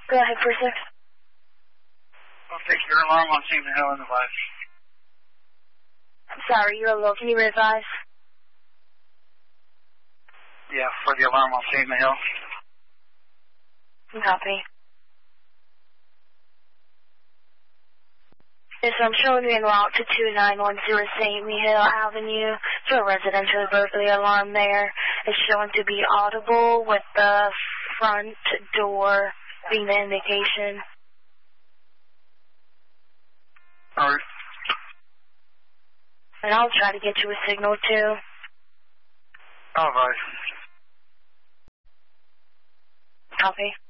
Go ahead, 46. I'll fix your alarm on Signal Hill in the West. I'm sorry, you're low. Can you revise? Yeah, for the alarm on Signal Hill. Copy. Yes, I'm showing you en route to 2910 St. Mihiel Avenue to a residential burglary alarm there. It's showing to be audible with the front door being the indication. All right. And I'll try to get you a signal too. All right. Copy.